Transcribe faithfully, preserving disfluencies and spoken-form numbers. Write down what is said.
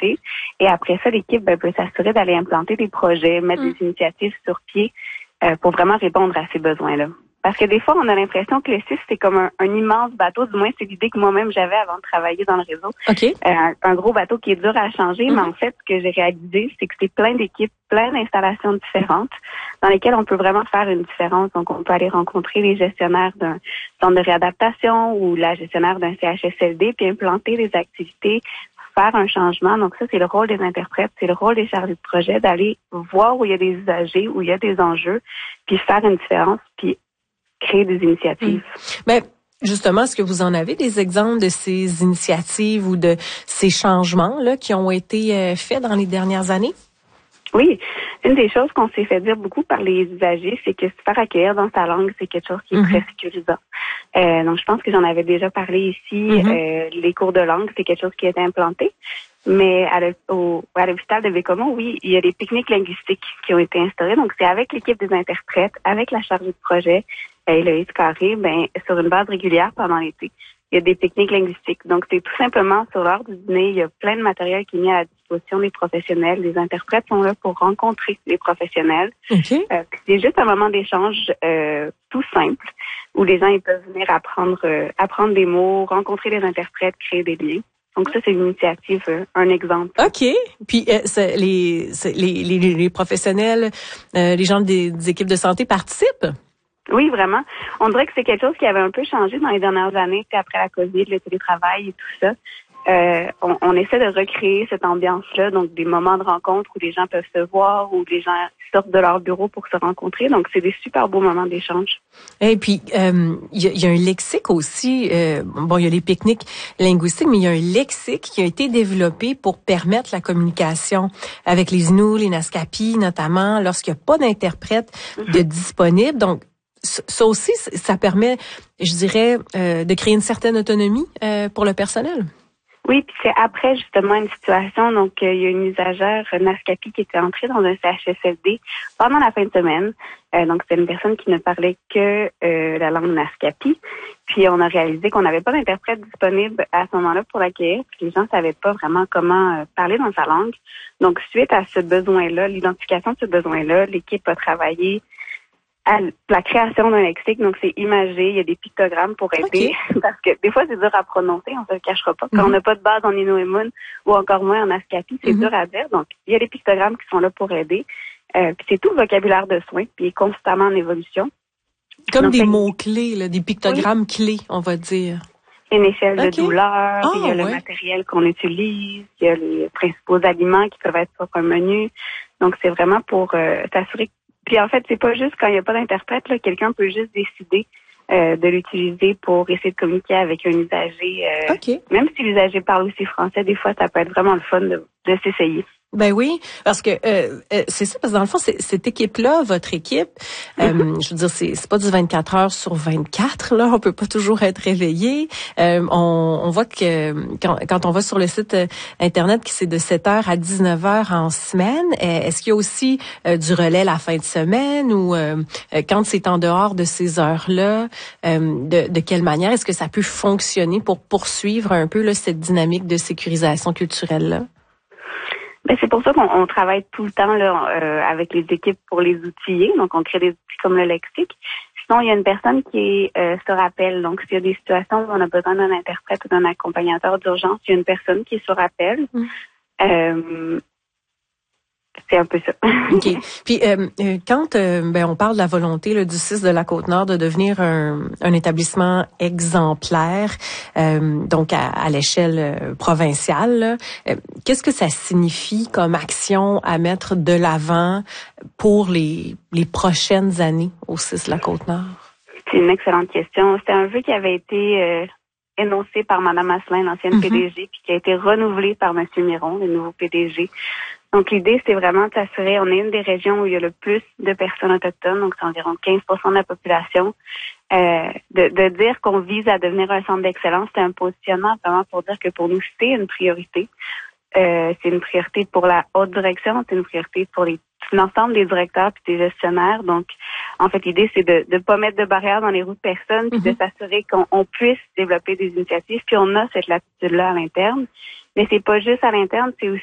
priorité. Et après ça, l'équipe ben, peut s'assurer d'aller implanter des projets, mettre mmh. des initiatives sur pied euh, pour vraiment répondre à ces besoins-là. Parce que des fois, on a l'impression que le C I S, c'est comme un, un immense bateau. Du moins, c'est l'idée que moi-même j'avais avant de travailler dans le réseau. Okay. Euh, un, un gros bateau qui est dur à changer, mm-hmm. mais en fait, ce que j'ai réalisé, c'est que c'est plein d'équipes, plein d'installations différentes dans lesquelles on peut vraiment faire une différence. Donc, on peut aller rencontrer les gestionnaires d'un centre de réadaptation ou la gestionnaire d'un C H S L D, puis implanter des activités, faire un changement. Donc ça, c'est le rôle des interprètes, c'est le rôle des chargés de projet d'aller voir où il y a des usagers, où il y a des enjeux, puis faire une différence, puis créer des initiatives. Mmh. Ben, justement, est-ce que vous en avez des exemples de ces initiatives ou de ces changements-là qui ont été euh, faits dans les dernières années? Oui. Une des choses qu'on s'est fait dire beaucoup par les usagers, c'est que se faire accueillir dans sa langue, c'est quelque chose qui est mmh. très sécurisant. Euh, donc, je pense que j'en avais déjà parlé ici. Mmh. Euh, les cours de langue, c'est quelque chose qui a été implanté. Mais à, le, au, à l'hôpital de Bécomo, oui, il y a des pique-niques linguistiques qui ont été instaurées. Donc, c'est avec l'équipe des interprètes, avec la chargée de projet, Héloïse Carré, ben, sur une base régulière pendant l'été. Il y a des pique-niques linguistiques. Donc, c'est tout simplement sur l'heure du dîner, il y a plein de matériel qui est mis à la disposition des professionnels. Les interprètes sont là pour rencontrer les professionnels. Okay. Euh, c'est juste un moment d'échange euh, tout simple où les gens ils peuvent venir apprendre, euh, apprendre des mots, rencontrer les interprètes, créer des liens. Donc ça, c'est une initiative, euh, un exemple. OK. Puis euh, c'est, les, c'est, les, les, les professionnels, euh, les gens des, des équipes de santé participent? Oui, vraiment. On dirait que c'est quelque chose qui avait un peu changé dans les dernières années, après la COVID, le télétravail et tout ça. Euh, on, on essaie de recréer cette ambiance-là, donc des moments de rencontre où les gens peuvent se voir, où les gens sortent de leur bureau pour se rencontrer. Donc, c'est des super beaux moments d'échange. Et puis, il euh, y, y a un lexique aussi. Euh, bon, il y a les pique-niques linguistiques, mais il y a un lexique qui a été développé pour permettre la communication avec les Inuits, les Naskapi, notamment, lorsqu'il n'y a pas d'interprète mm-hmm. de disponible. Donc, ça aussi, ça permet, je dirais, euh, de créer une certaine autonomie euh, pour le personnel. Oui, puis c'est après justement une situation, donc euh, il y a une usagère Naskapi qui était entrée dans un C H S L D pendant la fin de semaine. Euh, donc c'était une personne qui ne parlait que euh, la langue Naskapi. Puis on a réalisé qu'on n'avait pas d'interprète disponible à ce moment-là pour l'accueillir. Puis les gens ne savaient pas vraiment comment euh, parler dans sa langue. Donc suite à ce besoin-là, l'identification de ce besoin-là, l'équipe a travaillé à la création d'un lexique, donc c'est imagé, il y a des pictogrammes pour aider, okay. parce que des fois c'est dur à prononcer, on se le cachera pas. Quand mm-hmm. on n'a pas de base en Inuimun ou encore moins en Naskapi, c'est mm-hmm. dur à dire, donc il y a des pictogrammes qui sont là pour aider. Euh, puis c'est tout le vocabulaire de soins, puis il est constamment en évolution. Comme donc, des c'est... mots-clés, là, des pictogrammes oui. clés, on va dire. Une échelle okay. de douleur, oh, il y a le ouais. matériel qu'on utilise, il y a les principaux aliments qui peuvent être sur un menu. Donc c'est vraiment pour euh, s'assurer que Puis en fait, c'est pas juste quand il n'y a pas d'interprète, là, quelqu'un peut juste décider euh, de l'utiliser pour essayer de communiquer avec un usager. Euh, okay. Même si l'usager parle aussi français, des fois, ça peut être vraiment le fun de, de s'essayer. Ben oui, parce que euh, c'est ça, parce que dans le fond, c'est, cette équipe-là, votre équipe, euh, mm-hmm. je veux dire, c'est, c'est pas du vingt-quatre heures sur vingt-quatre, là, on peut pas toujours être réveillé. Euh, on, on voit que quand, quand on va sur le site Internet, que c'est de sept heures à dix-neuf heures en semaine, est-ce qu'il y a aussi euh, du relais la fin de semaine ou euh, quand c'est en dehors de ces heures-là, euh, de, de quelle manière est-ce que ça peut fonctionner pour poursuivre un peu là, cette dynamique de sécurisation culturelle-là? Ben c'est pour ça qu'on on travaille tout le temps là euh, avec les équipes pour les outiller. Donc, on crée des outils comme le lexique. Sinon, il y a une personne qui est euh, sur appel. Donc, s'il y a des situations où on a besoin d'un interprète ou d'un accompagnateur d'urgence, il y a une personne qui est sur appel. Mmh. Euh, c'est un peu ça. OK. Puis euh, quand euh, ben on parle de la volonté là, du C I S de la Côte-Nord de devenir un, un établissement exemplaire, euh, donc à, à l'échelle euh, provinciale, là, euh, qu'est-ce que ça signifie comme action à mettre de l'avant pour les, les prochaines années au C I S de la Côte-Nord? C'est une excellente question. C'était un vœu qui avait été euh, énoncé par Mme Asselin, l'ancienne mm-hmm. P D G, puis qui a été renouvelé par M. Miron, le nouveau P D G. Donc, l'idée, c'est vraiment de s'assurer, on est une des régions où il y a le plus de personnes autochtones, donc c'est environ quinze pour cent de la population, euh, de, de dire qu'on vise à devenir un centre d'excellence. C'est un positionnement vraiment pour dire que pour nous, c'est une priorité. Euh, c'est une priorité pour la haute direction, c'est une priorité pour les, l'ensemble des directeurs et des gestionnaires. Donc, en fait, l'idée, c'est de ne pas mettre de barrières dans les roues de personne, puis mm-hmm. de s'assurer qu'on on puisse développer des initiatives, puis on a cette latitude-là à l'interne. Mais c'est pas juste à l'interne, c'est aussi